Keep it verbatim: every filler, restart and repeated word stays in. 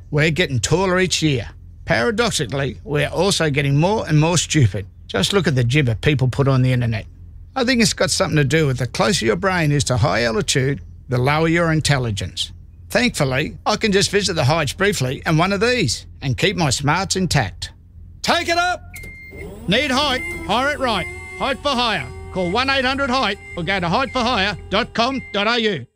we're getting taller each year. Paradoxically, we're also getting more and more stupid. Just look at the gibber people put on the internet. I think it's got something to do with the closer your brain is to high altitude, the lower your intelligence. Thankfully, I can just visit the heights briefly in one of these and keep my smarts intact. Take it up! Need height? Hire it right. Height for Hire. Call one eight hundred height or go to height for hire dot com dot a u.